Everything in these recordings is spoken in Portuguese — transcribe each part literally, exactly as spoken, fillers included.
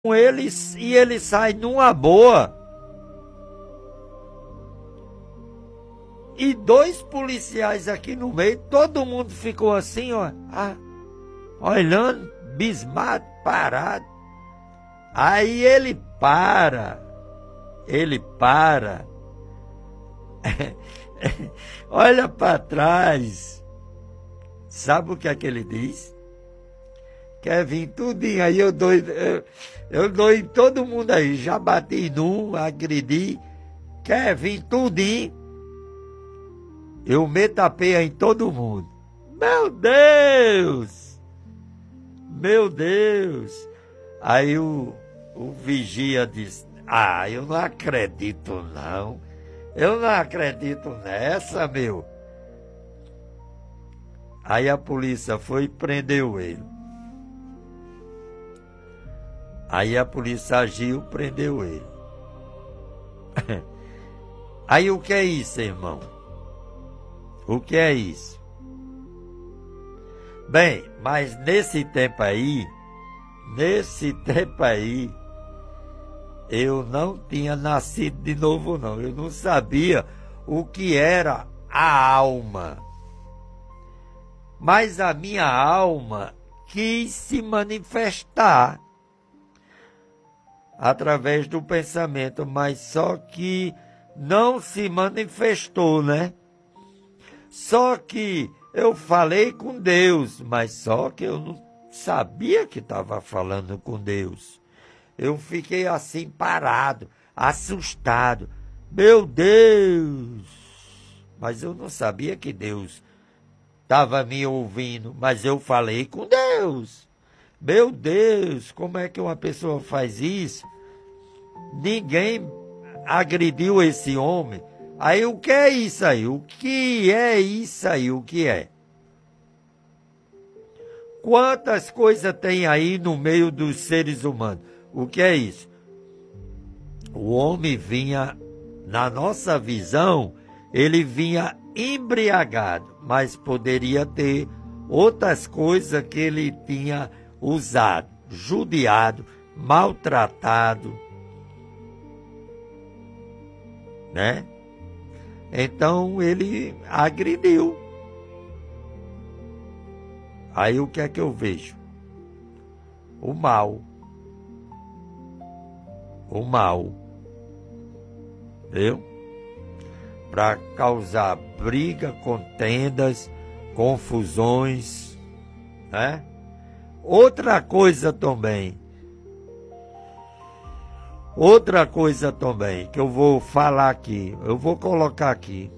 com eles e ele sai numa boa. E dois policiais aqui no meio, todo mundo ficou assim, ó, ah, olhando, bismado, parado. Aí ele para, ele para, olha para trás, sabe o que é que ele diz? Quer vir tudinho, aí eu dou, eu, eu dou em todo mundo aí, já bati num, agredi, quer vir tudinho, eu meto a peia em todo mundo. Meu Deus! Meu Deus! Aí o, o vigia disse, ah, eu não acredito não, eu não acredito nessa, meu. Aí a polícia foi e prendeu ele. Aí a polícia agiu, prendeu ele. Aí o que é isso, irmão? O que é isso? Bem, mas nesse tempo aí, nesse tempo aí, eu não tinha nascido de novo não. Eu não sabia o que era a alma. Mas a minha alma quis se manifestar através do pensamento, mas só que não se manifestou, né? Só que eu falei com Deus, mas só que eu não sabia que estava falando com Deus. Eu fiquei assim parado, assustado. Meu Deus! Mas eu não sabia que Deus estava me ouvindo, mas eu falei com Deus. Meu Deus, como é que uma pessoa faz isso? Ninguém agrediu esse homem. Aí o que é isso aí? O que é isso aí? O que é? Quantas coisas tem aí no meio dos seres humanos? O que é isso? O homem vinha, na nossa visão, ele vinha embriagado, mas poderia ter outras coisas que ele tinha usado, judiado, maltratado, né? Então ele agrediu. Aí o que é que eu vejo? O mal. O mal. Viu? Para causar briga, contendas, confusões, né? Outra coisa também, outra coisa também, que eu vou falar aqui, eu vou colocar aqui,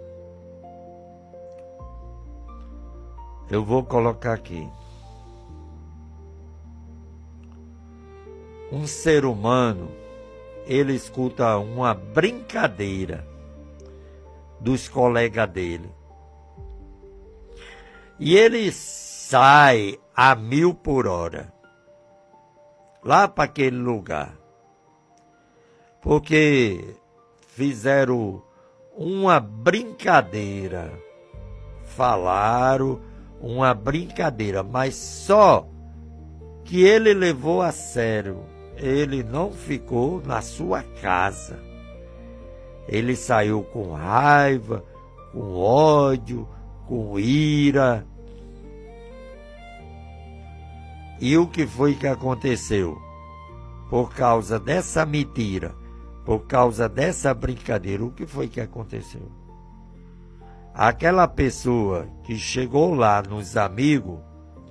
eu vou colocar aqui, um ser humano, ele escuta uma brincadeira dos colegas dele, e ele sai a mil por hora, lá para aquele lugar, porque fizeram uma brincadeira, falaram uma brincadeira, mas só que ele levou a sério, ele não ficou na sua casa, ele saiu com raiva, com ódio, com ira. E o que foi que aconteceu? Por causa dessa mentira, por causa dessa brincadeira, o que foi que aconteceu? Aquela pessoa que chegou lá nos amigos,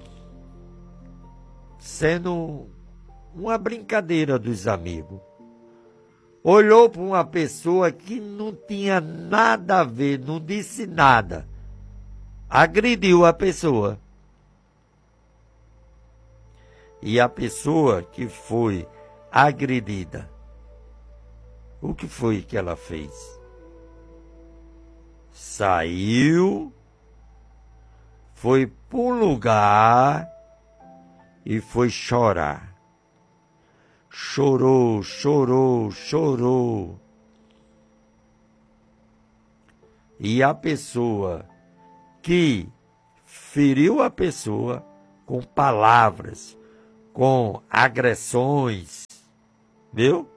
sendo uma brincadeira dos amigos, olhou para uma pessoa que não tinha nada a ver, não disse nada, agrediu a pessoa. E a pessoa que foi agredida, o que foi que ela fez? Saiu, foi para um lugar e foi chorar. Chorou, chorou, chorou. E a pessoa que feriu a pessoa com palavras, com agressões, viu?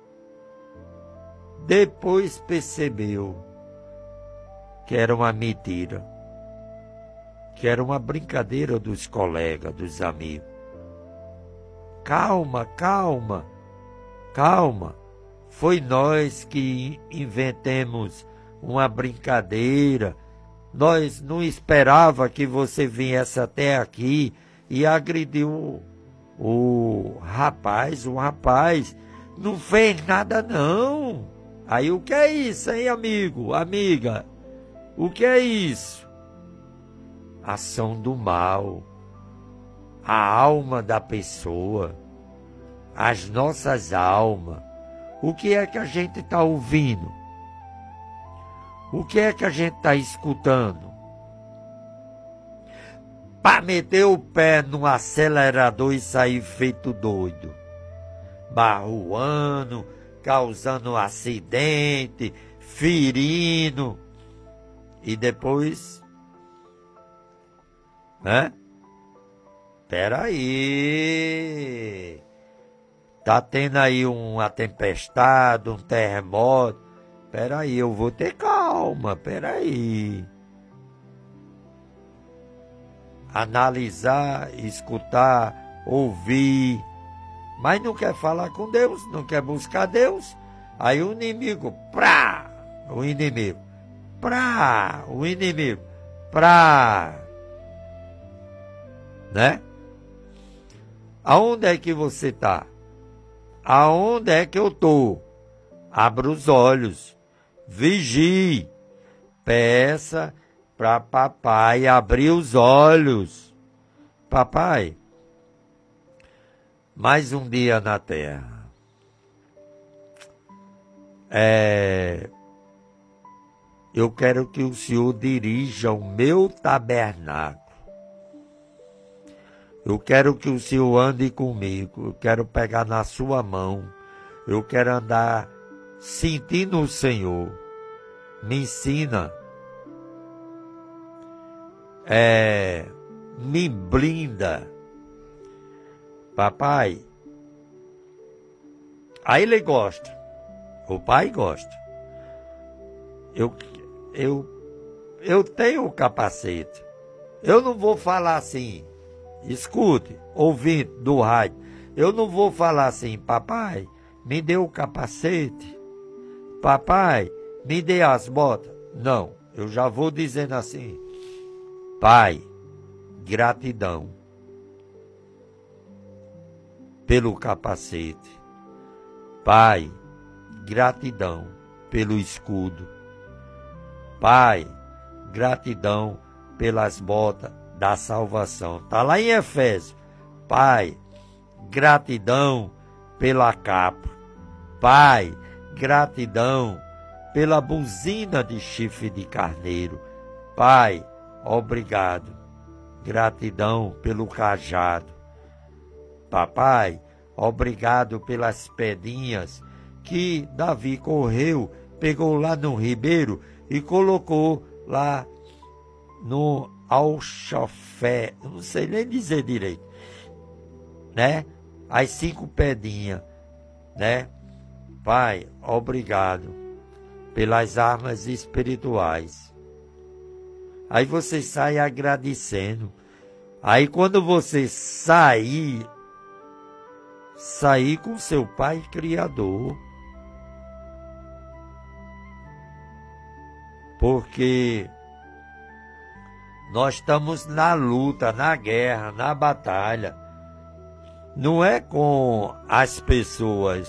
Depois percebeu que era uma mentira, que era uma brincadeira dos colegas, dos amigos. Calma, calma, calma. Foi nós que inventemos uma brincadeira. Nós não esperava que você viesse até aqui e agrediu o, o rapaz. O rapaz não fez nada não. Aí o que é isso, hein, amigo, amiga? O que é isso? Ação do mal. A alma da pessoa. As nossas almas. O que é que a gente está ouvindo? O que é que a gente está escutando? Para meter o pé no acelerador e sair feito doido. Barruando, causando acidente, ferindo. E depois... né? Peraí. Tá tendo aí uma tempestade, um terremoto. Peraí, eu vou ter calma, peraí. Analisar, escutar, ouvir. Mas não quer falar com Deus, não quer buscar Deus. Aí o inimigo, prá, o inimigo, prá, o inimigo, prá. Né? Aonde é que você está? Aonde é que eu estou? Abra os olhos. Vigie. Peça para papai abrir os olhos. Papai, mais um dia na terra. É, eu quero que o Senhor dirija o meu tabernáculo. Eu quero que o Senhor ande comigo. Eu quero pegar na sua mão. Eu quero andar sentindo o Senhor. Me ensina. É, me blinda. Papai. Aí ele gosta. O pai gosta. Eu, eu, eu tenho o capacete. Eu não vou falar assim. Escute, ouvinte do rádio. Eu não vou falar assim, papai, me dê o capacete. Papai, me dê as botas. Não, eu já vou dizendo assim. Pai, gratidão pelo capacete. Pai, gratidão pelo escudo. Pai, gratidão pelas botas da salvação. Está lá em Efésios. Pai, gratidão pela capa. Pai, gratidão pela buzina de chifre de carneiro. Pai, obrigado. Gratidão pelo cajado. Papai, obrigado pelas pedrinhas que Davi correu, pegou lá no ribeiro e colocou lá no alchofé, eu não sei nem dizer direito, né? As cinco pedrinhas, né? Pai, obrigado pelas armas espirituais. Aí você sai agradecendo. Aí quando você sair, sair com seu Pai Criador. Porque nós estamos na luta, na guerra, na batalha. Não é com as pessoas.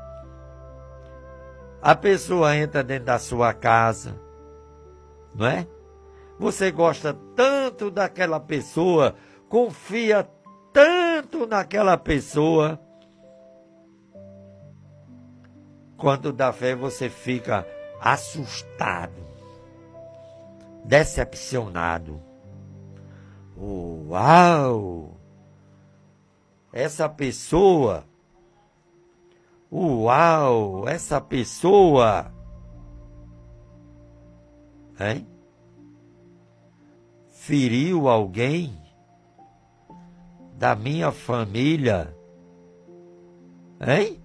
A pessoa entra dentro da sua casa, não é? Você gosta tanto daquela pessoa, confia tanto naquela pessoa. Quando dá fé, você fica assustado, decepcionado. Uau! Essa pessoa, uau, essa pessoa, hein? Feriu alguém da minha família, Hein?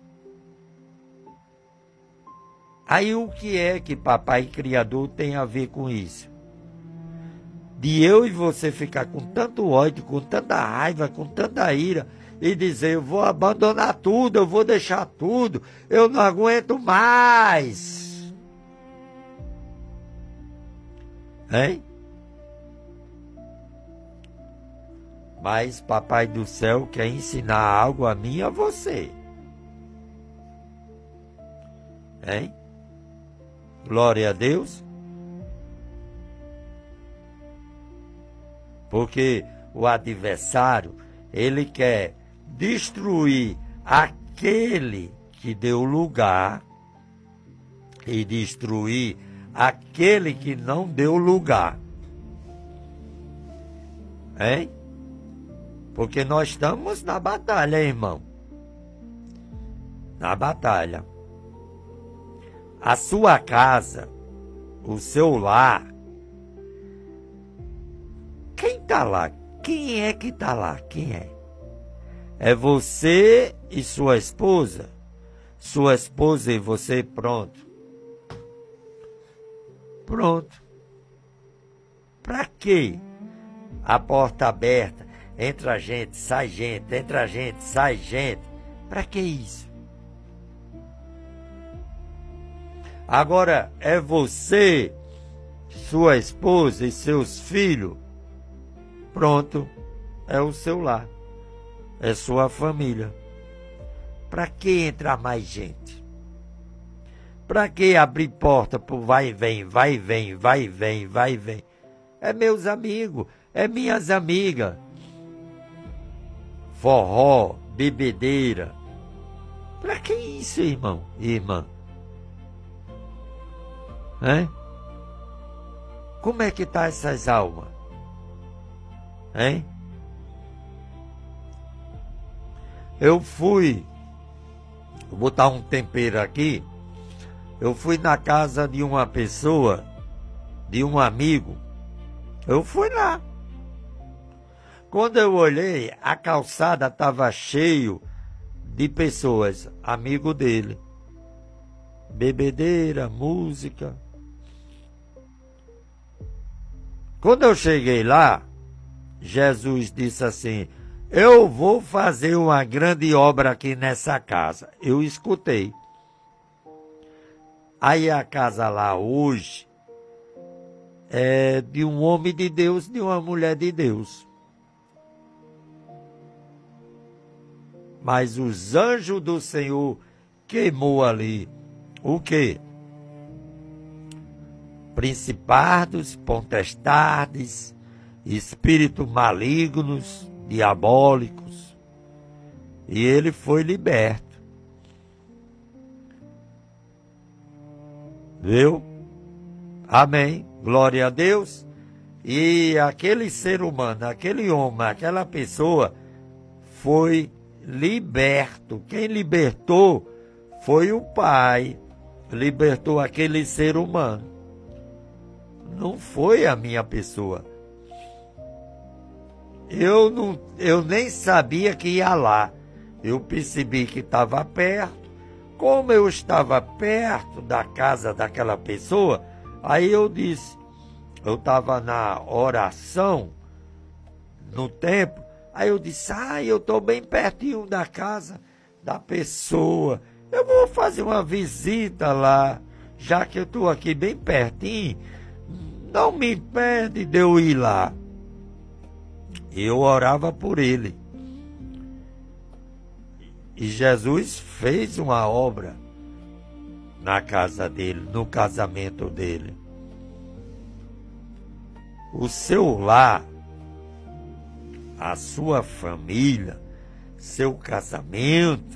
Aí o que é que Papai Criador tem a ver com isso? De eu e você ficar com tanto ódio, com tanta raiva, com tanta ira, e dizer, eu vou abandonar tudo, eu vou deixar tudo, eu não aguento mais. Hein? Mas Papai do Céu quer ensinar algo a mim e a você. Hein? Glória a Deus. Porque o adversário, ele quer destruir aquele que deu lugar e destruir aquele que não deu lugar. Hein? Porque nós estamos na batalha, irmão. Na batalha. A sua casa, o seu lar. Quem está lá? Quem é que está lá? Quem é? É você e sua esposa? Sua esposa e você, pronto. Pronto. Para quê? A porta aberta, entra gente, sai gente, entra gente, sai gente. Para que isso? Agora, é você, sua esposa e seus filhos, pronto, é o seu lar, é sua família. Para que entrar mais gente? Para que abrir porta pro vai e vem, vai e vem, vai e vem, vai e vem? É meus amigos, é minhas amigas. Forró, bebedeira. Para que isso, irmão e irmã? Hein? Como é que tá essas almas? Hein? Eu fui, vou botar um tempero aqui, eu fui na casa de uma pessoa, de um amigo, eu fui lá. Quando eu olhei, a calçada estava cheio de pessoas, amigo dele. Bebedeira, música. Quando eu cheguei lá, Jesus disse assim, eu vou fazer uma grande obra aqui nessa casa. Eu escutei. Aí a casa lá hoje é de um homem de Deus, de uma mulher de Deus. Mas os anjos do Senhor queimou ali. O quê? Principados, potestades, espíritos malignos, diabólicos. E ele foi liberto. Viu? Amém. Glória a Deus. E aquele ser humano, aquele homem, aquela pessoa foi liberto. Quem libertou foi o Pai. Libertou aquele ser humano. Não foi a minha pessoa. Eu, não, eu nem sabia que ia lá. Eu percebi que estava perto. Como eu estava perto da casa daquela pessoa, aí eu disse, eu estava na oração, no templo, aí eu disse, ah, eu estou bem pertinho da casa da pessoa. Eu vou fazer uma visita lá, já que eu estou aqui bem pertinho, não me impede de eu ir lá. Eu orava por ele. E Jesus fez uma obra na casa dele, no casamento dele. O seu lar, a sua família, seu casamento,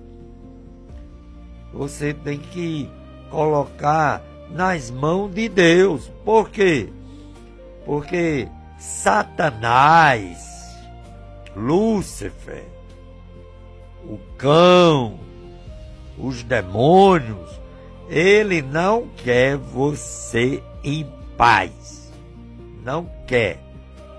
você tem que colocar nas mãos de Deus. Por quê? Porque Satanás, Lúcifer, o cão, os demônios, ele não quer você em paz. Não quer.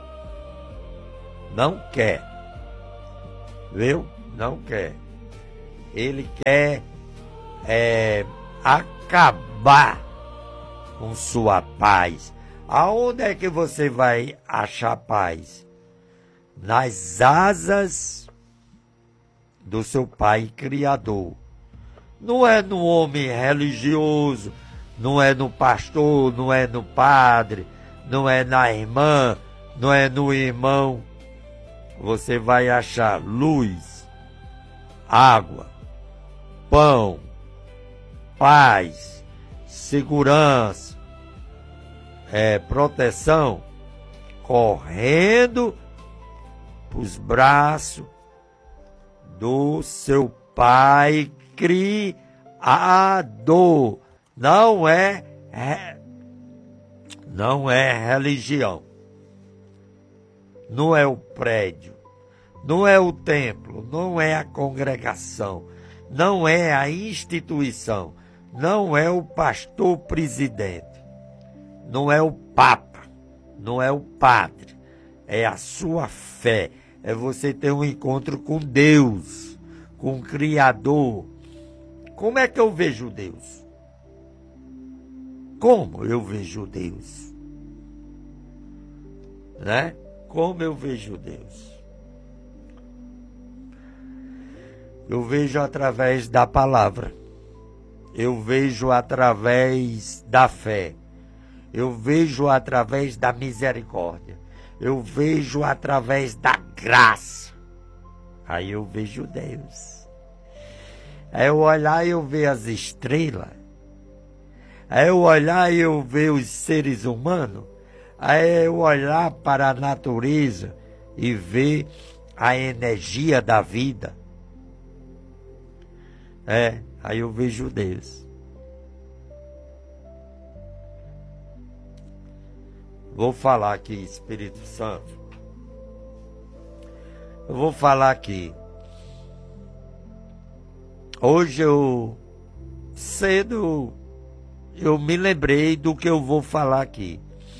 Não quer. Viu? Não quer. ele quer é, acabar com sua paz. Aonde é que você vai achar paz? Nas asas do seu Pai Criador. Não é no homem religioso, não é no pastor, não é no padre, não é na irmã, não é no irmão. Você vai achar luz, água, pão, paz, segurança, é, proteção, correndo para os braços do seu Pai Criador. Não é, é não é religião, não é o prédio, não é o templo, não é a congregação, não é a instituição, não é o pastor presidente, não é o papa, não é o padre, é a sua fé, é você ter um encontro com Deus, com o Criador. Como é que eu vejo Deus? Como eu vejo Deus? Né? Como eu vejo Deus? Eu vejo através da palavra. Eu vejo através da fé. Eu vejo através da misericórdia. Eu vejo através da graça. Aí eu vejo Deus. Aí eu olhar e eu ver as estrelas. Aí eu olhar e eu ver os seres humanos. Aí eu olhar para a natureza e ver a energia da vida. É, aí eu vejo Deus. Vou falar aqui, Espírito Santo. Eu vou falar aqui. Hoje eu, cedo, eu me lembrei do que eu vou falar aqui.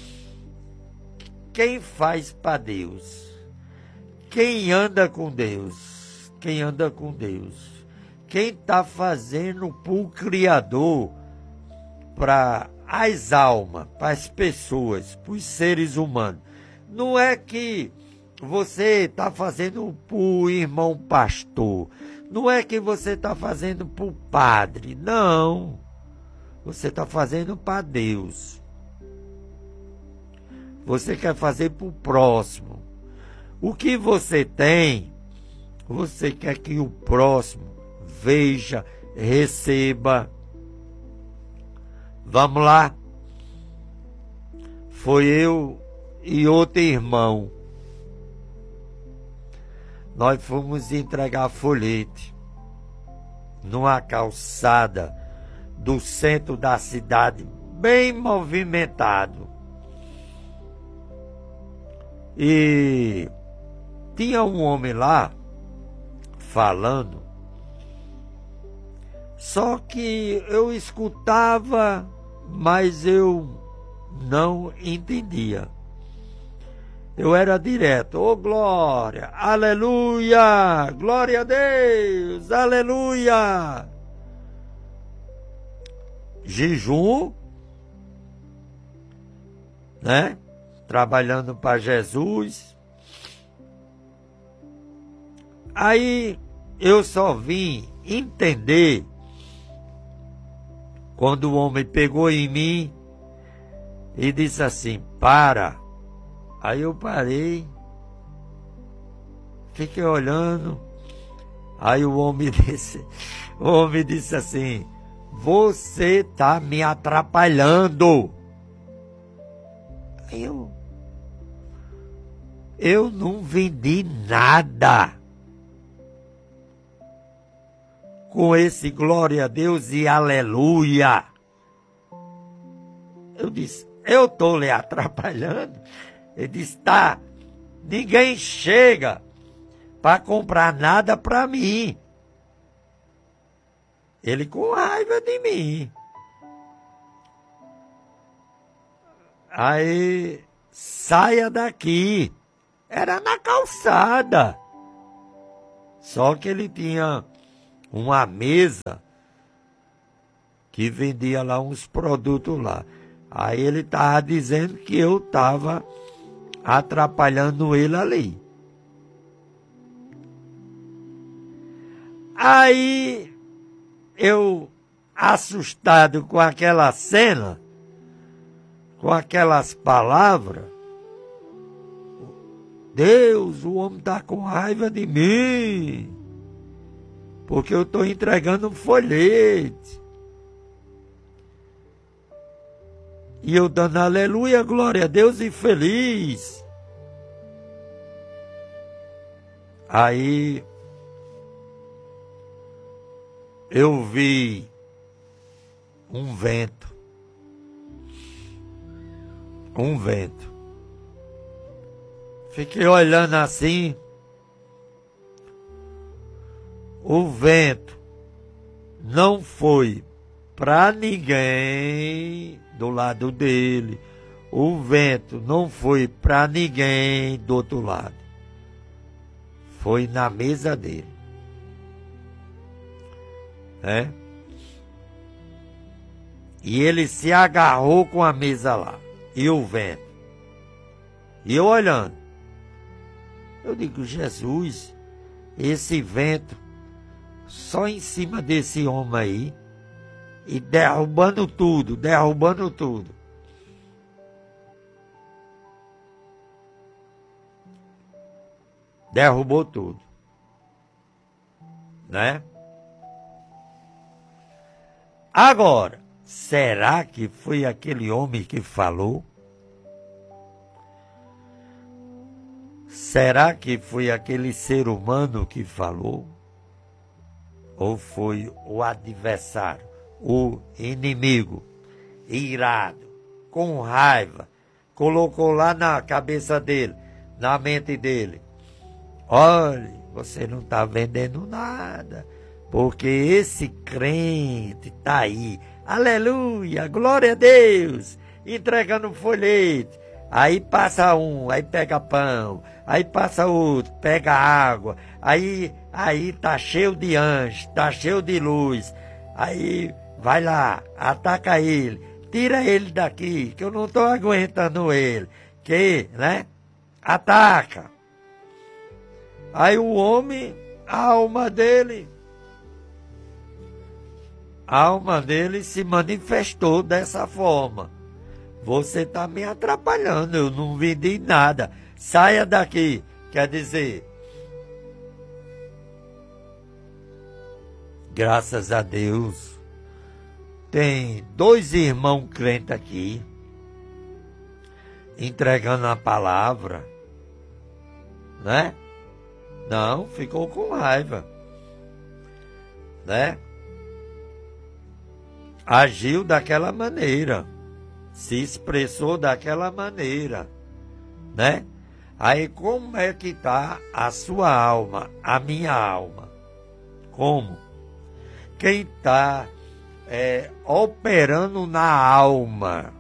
Quem faz para Deus? Quem anda com Deus? Quem anda com Deus? Quem está fazendo para o Criador, para as almas, para as pessoas, para os seres humanos? Não é que você está fazendo para o irmão pastor. Não é que você está fazendo para o padre. Não. Você está fazendo para Deus. Você quer fazer para o próximo. O que você tem, você quer que o próximo veja, receba. Vamos lá. Foi eu e outro irmão. Nós fomos entregar folhete numa calçada do centro da cidade, bem movimentado. E tinha um homem lá falando, só que eu escutava, mas eu não entendia. Eu era direto, ô glória, aleluia, glória a Deus, aleluia. Jejum, né? Trabalhando para Jesus. Aí eu só vim entender quando o homem pegou em mim e disse assim, para. Aí eu parei, fiquei olhando. Aí o homem disse, o homem disse assim, você está me atrapalhando. Aí eu, eu não vendi nada com esse glória a Deus e aleluia. Eu disse, eu estou lhe atrapalhando? Ele disse, tá, ninguém chega para comprar nada para mim. Ele com raiva de mim. Aí, saia daqui. Era na calçada. Só que ele tinha uma mesa que vendia lá uns produtos lá. Aí ele estava dizendo que eu estava atrapalhando ele ali. Aí eu, assustado com aquela cena, com aquelas palavras, Deus, o homem está com raiva de mim, porque eu estou entregando um folhete. E eu dando aleluia, glória a Deus e feliz. Aí eu vi um vento. Um vento. Fiquei olhando assim. O vento não foi para ninguém do lado dele. O vento não foi para ninguém do outro lado. Foi na mesa dele. É? E ele se agarrou com a mesa lá. E o vento. E eu olhando. Eu digo, Jesus, esse vento só em cima desse homem aí. E derrubando tudo, derrubando tudo. Derrubou tudo. Né? Agora, será que foi aquele homem que falou? Será que foi aquele ser humano que falou? Ou foi o adversário, o inimigo, irado, com raiva, colocou lá na cabeça dele, na mente dele: olha, você não está vendendo nada, porque esse crente está aí, aleluia, glória a Deus, entregando um folhete. Aí passa um, aí pega pão, aí passa outro, pega água, aí, aí tá cheio de anjo, tá cheio de luz, aí vai lá, ataca ele, tira ele daqui, que eu não tô aguentando ele, que, né, ataca. Aí o homem, a alma dele, a alma dele se manifestou dessa forma. Você está me atrapalhando, eu não vendi nada. Saia daqui. Quer dizer, graças a Deus, tem dois irmãos crentes aqui, entregando a palavra, né? Não, ficou com raiva, né? Agiu daquela maneira. Se expressou daquela maneira, né? Aí como é que está a sua alma, a minha alma? Como? Quem está é, operando na alma,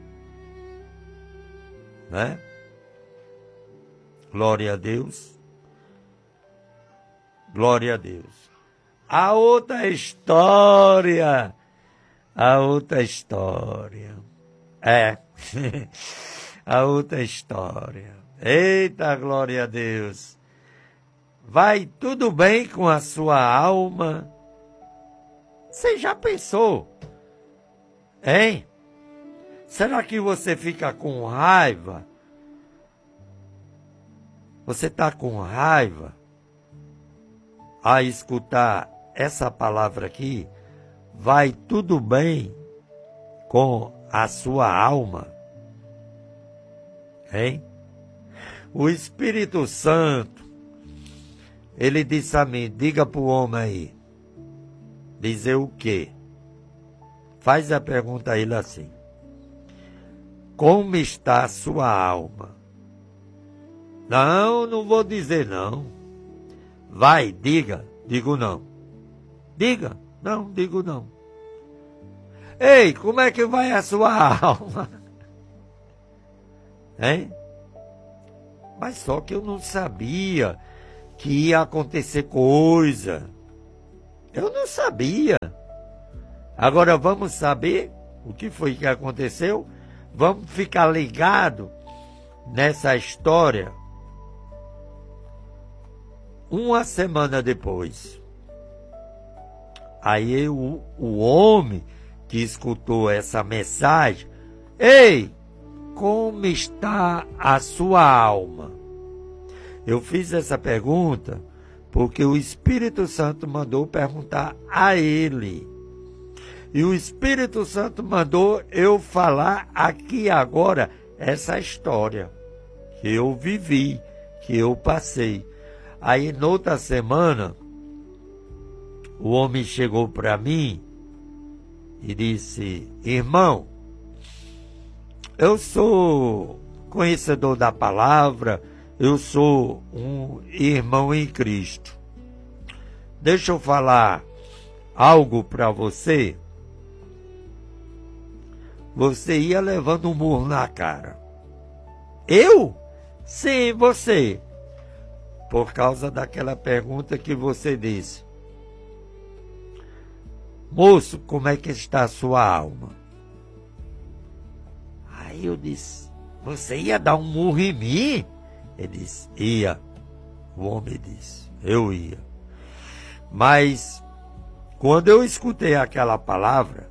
né? Glória a Deus. Glória a Deus. A outra história, a outra história. É, a outra história. Eita, glória a Deus. Vai tudo bem com a sua alma? Você já pensou? Hein? Será que você fica com raiva? Você está com raiva a escutar essa palavra aqui? Vai tudo bem com a sua alma, hein? O Espírito Santo, ele disse a mim, diga para o homem aí, dizer o quê? Faz a pergunta a ele assim: como está a sua alma? Não, não vou dizer não. Vai, diga. Digo não. Diga. Não, digo não. Ei, como é que vai a sua alma? Hein? Mas só que eu não sabia que ia acontecer coisa. Eu não sabia. Agora vamos saber o que foi que aconteceu? Vamos ficar ligado nessa história. Uma semana depois, aí o, o homem que escutou essa mensagem: ei, como está a sua alma? Eu fiz essa pergunta porque o Espírito Santo mandou perguntar a ele. E o Espírito Santo mandou eu falar aqui agora essa história que eu vivi, que eu passei. Aí, noutra semana, o homem chegou para mim e disse: irmão, eu sou conhecedor da palavra, eu sou um irmão em Cristo. Deixa eu falar algo para você. Você ia levando um murro na cara. Eu? Sim, você. Por causa daquela pergunta que você disse: moço, como é que está a sua alma? Aí eu disse: você ia dar um murro em mim? Ele disse: ia. O homem disse: eu ia. Mas quando eu escutei aquela palavra,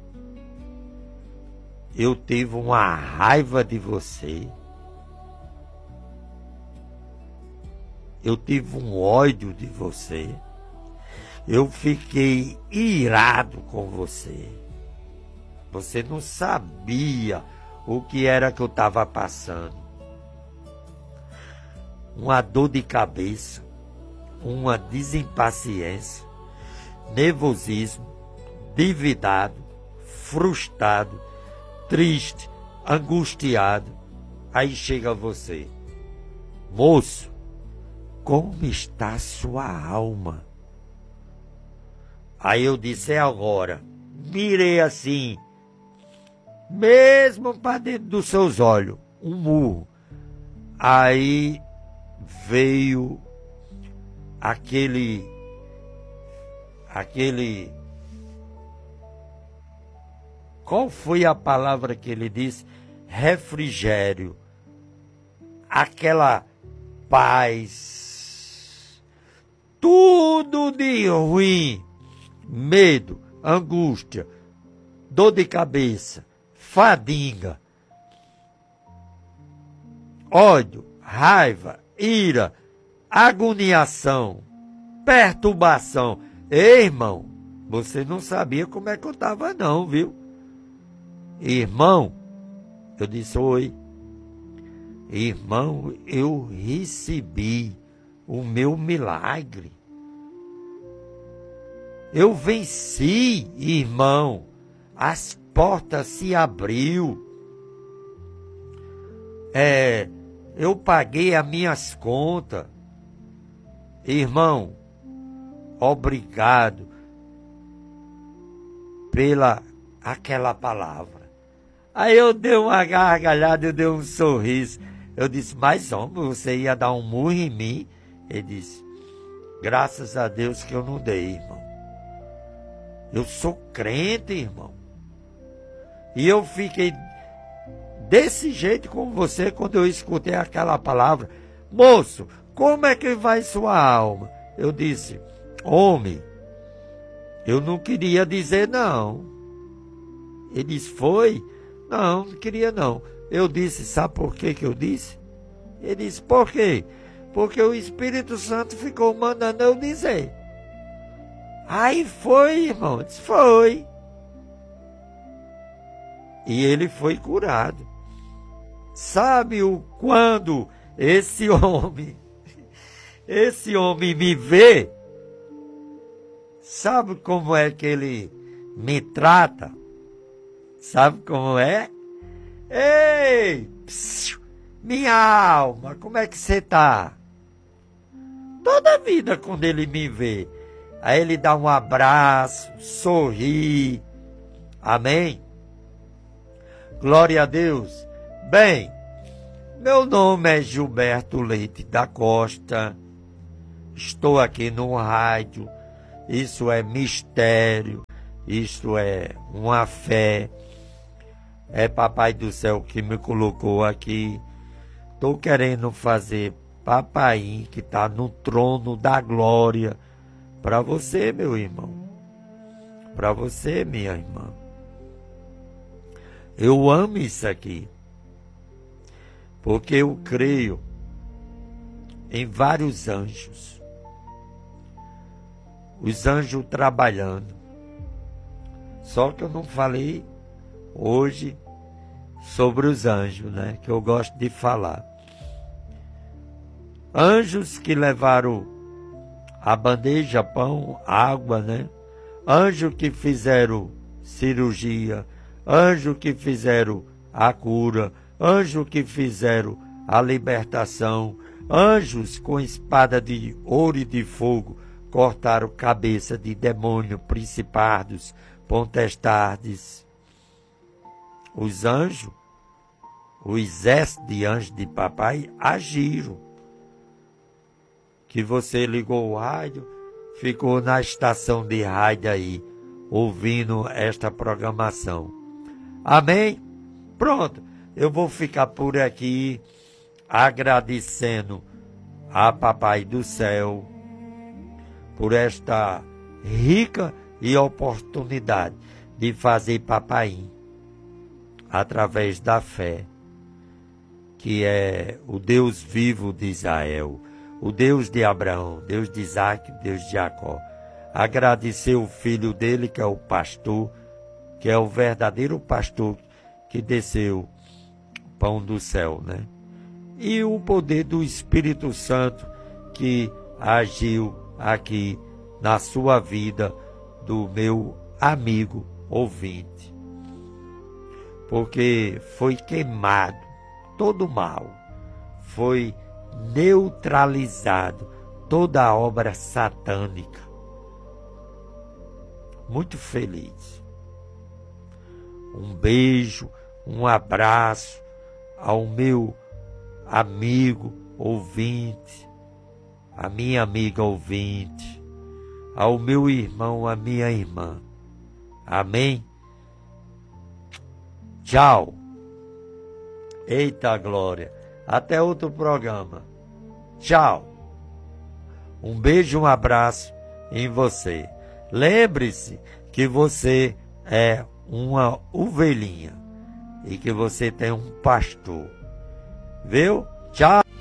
eu tive uma raiva de você. Eu tive um ódio de você. Eu fiquei irado com você. Você não sabia o que era que eu estava passando. Uma dor de cabeça, uma desimpaciência, nervosismo, endividado, frustrado, triste, angustiado. Aí chega você: moço, como está a sua alma? Aí eu disse: é agora. Mirei assim, mesmo para dentro dos seus olhos, um murro. Aí veio aquele, aquele, qual foi a palavra que ele disse? Refrigério. Aquela paz. Tudo de ruim, medo, angústia, dor de cabeça, fadiga, ódio, raiva, ira, agoniação, perturbação. Ei, irmão, você não sabia como é que eu estava não, viu? Irmão, eu disse: oi. Irmão, eu recebi o meu milagre. Eu venci, irmão. As portas se abriu. É, eu paguei as minhas contas. Irmão, obrigado pela aquela palavra. Aí eu dei uma gargalhada, eu dei um sorriso. Eu disse: mas homem, você ia dar um murro em mim? Ele disse: graças a Deus que eu não dei, irmão. Eu sou crente, irmão. E eu fiquei desse jeito com você quando eu escutei aquela palavra: moço, como é que vai sua alma? Eu disse: homem, eu não queria dizer não. Ele disse: foi? Não, não queria não. Eu disse: sabe por que que eu disse? Ele disse: por quê? Porque o Espírito Santo ficou mandando eu dizer. Aí foi, irmão. Disse: foi. E ele foi curado. Sabe o quando esse homem, esse homem me vê? Sabe como é que ele me trata? Sabe como é? Ei, psiu, minha alma, como é que você tá? Toda vida quando ele me vê, aí ele dá um abraço, sorri. Amém? Glória a Deus. Bem, meu nome é Gilberto Leite da Costa. Estou aqui no rádio isso é mistério, isto é uma fé. É Papai do Céu que me colocou aqui. Estou querendo fazer Papai que está no trono da glória para você, meu irmão, para você, minha irmã. Eu amo isso aqui, porque eu creio em vários anjos, os anjos trabalhando. Só que eu não falei hoje sobre os anjos, né? Que eu gosto de falar. Anjos que levaram a bandeja, pão, água, né? Anjos que fizeram cirurgia, anjos que fizeram a cura, anjos que fizeram a libertação, anjos com espada de ouro e de fogo cortaram cabeça de demônio, principados, potestades. Os anjos, o exército de anjos de papai agiram. Que você ligou o rádio, ficou na estação de rádio aí, ouvindo esta programação. Amém? Pronto, eu vou ficar por aqui agradecendo a Papai do Céu por esta rica e oportunidade de fazer Papai através da fé, que é o Deus vivo de Israel, o Deus de Abraão, Deus de Isaac, Deus de Jacó. Agradecer o filho dele, que é o pastor, que é o verdadeiro pastor que desceu o pão do céu, né? E o poder do Espírito Santo que agiu aqui na sua vida do meu amigo ouvinte. Porque foi queimado todo o mal, foi neutralizado toda a obra satânica. Muito feliz. Um beijo, um abraço ao meu amigo ouvinte, a minha amiga ouvinte, ao meu irmão, a minha irmã. Amém? Tchau. Eita glória. Até outro programa. Tchau. Um beijo, um abraço em você. Lembre-se que você é uma ovelhinha e que você tem um pastor. Viu? Tchau.